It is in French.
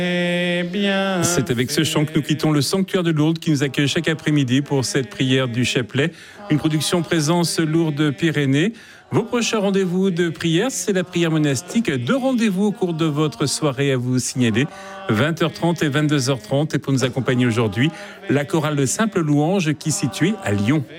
C'est avec ce chant que nous quittons le sanctuaire de Lourdes qui nous accueille chaque après-midi pour cette prière du chapelet. Une production présence Lourdes-Pyrénées. Vos prochains rendez-vous de prière, c'est la prière monastique. 2 rendez-vous au cours de votre soirée à vous signaler, 20h30 et 22h30. Et pour nous accompagner aujourd'hui, la chorale de Simple Louange qui est située à Lyon.